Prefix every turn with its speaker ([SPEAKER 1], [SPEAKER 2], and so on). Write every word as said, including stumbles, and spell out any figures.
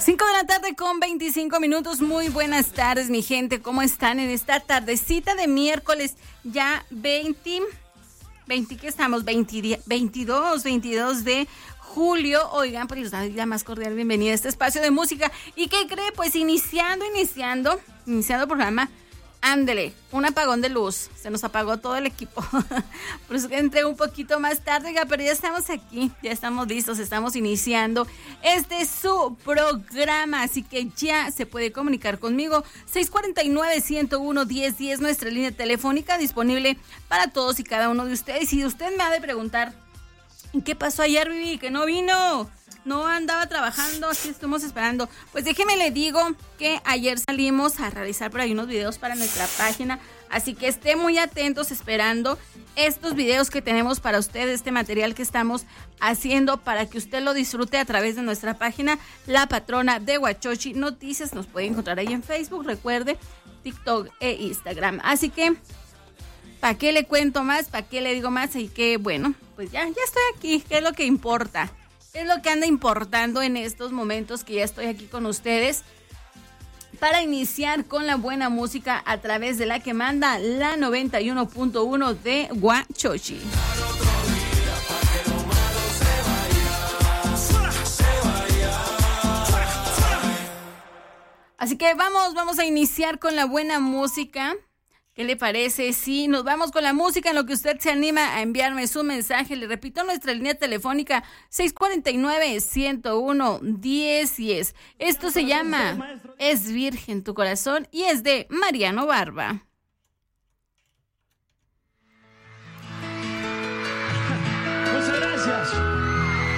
[SPEAKER 1] cinco de la tarde con veinticinco minutos. Muy buenas tardes, mi gente. ¿Cómo están en esta tardecita de miércoles? Ya veinte, veinte, ¿qué estamos? veinte, veintidós, veintidós de julio. Oigan, pues les doy la más cordial bienvenida a este espacio de música. ¿Y qué cree? Pues iniciando, iniciando, iniciando el programa. Ándele, un apagón de luz. Se nos apagó todo el equipo. Por eso que entré un poquito más tarde, pero ya estamos aquí, ya estamos listos, estamos iniciando este es su programa, así que ya se puede comunicar conmigo. seis cuatro nueve, uno cero uno, diez diez, nuestra línea telefónica disponible para todos y cada uno de ustedes. Y usted me ha de preguntar, ¿qué pasó ayer, Vivi? Que no vino. No andaba trabajando, así estuvimos esperando. Pues déjeme le digo que ayer salimos a realizar por ahí unos videos para nuestra página, así que esté muy atentos esperando estos videos que tenemos para usted, este material que estamos haciendo para que usted lo disfrute a través de nuestra página, La Patrona de Huachochi Noticias. Nos puede encontrar ahí en Facebook, recuerde, TikTok e Instagram. Así que, ¿para qué le cuento más? ¿Para qué le digo más? Y que, bueno, pues ya, ya estoy aquí, ¿qué es lo que importa? Es lo que anda importando en estos momentos que ya estoy aquí con ustedes para iniciar con la buena música a través de la que manda la noventa y uno punto uno de Huachochi. Así que vamos, vamos a iniciar con la buena música. ¿Qué le parece? Sí, nos vamos con la música en lo que usted se anima a enviarme su mensaje. Le repito, nuestra línea telefónica seis cuatro nueve, uno cero uno, diez diez. Esto se llama Es Virgen tu Corazón y es de Mariano Barba.
[SPEAKER 2] Muchas gracias.